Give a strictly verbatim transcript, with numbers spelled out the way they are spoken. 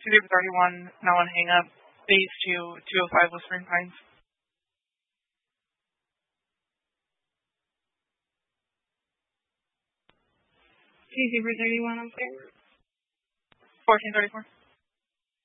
City of thirty-one, now on hang up. Base two, two oh five Whispering Pines. Easy for thirty-one, I'm clear. fourteen thirty-four.